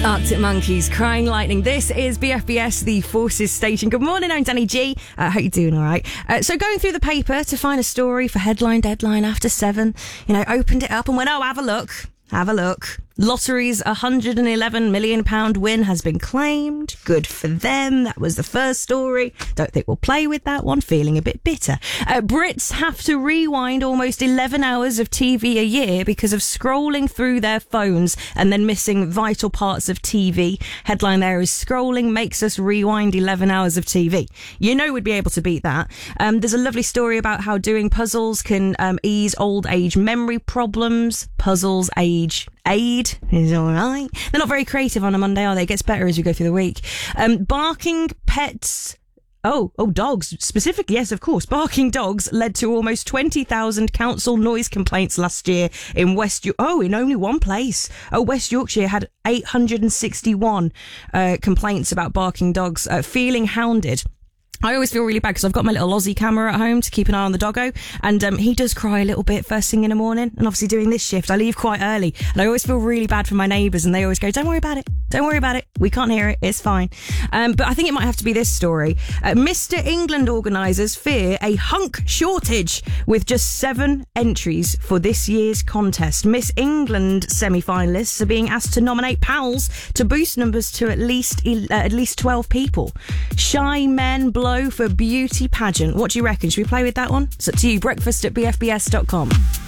Arctic Monkeys, Crying Lightning. This is BFBS, the Forces Station. Good morning, I'm Danny G. I hope you're doing all right. So going through the paper to find a story for headline deadline after 7, opened it up and went, have a look. Lottery's £111 million win has been claimed. Good for them. That was the first story. Don't think we'll play with that one. Feeling a bit bitter. Brits have to rewind almost 11 hours of TV a year because of scrolling through their phones and then missing vital parts of TV. Headline there is scrolling makes us rewind 11 hours of TV. We'd be able to beat that. There's a lovely story about how doing puzzles can ease old age memory problems. Puzzles aid is all right. They're not very creative on a Monday, are they? It gets better as we go through the week. Barking pets. Oh, dogs specifically. Yes, of course. Barking dogs led to almost 20,000 council noise complaints last year in in only one place. West Yorkshire had 861 complaints about barking dogs feeling hounded. I always feel really bad because I've got my little Aussie camera at home to keep an eye on the doggo, and he does cry a little bit first thing in the morning. And obviously doing this shift, I leave quite early, and I always feel really bad for my neighbours, and they always go, don't worry about it, we can't hear it, it's fine. But I think it might have to be this story. Mr. England organisers fear a hunk shortage with just 7 entries for this year's contest. Miss England semi-finalists are being asked to nominate pals to boost numbers to at least 12 people. Shy men blow for beauty pageant. What do you reckon? Should we play with that one? It's up to you. Breakfast at bfbs.com.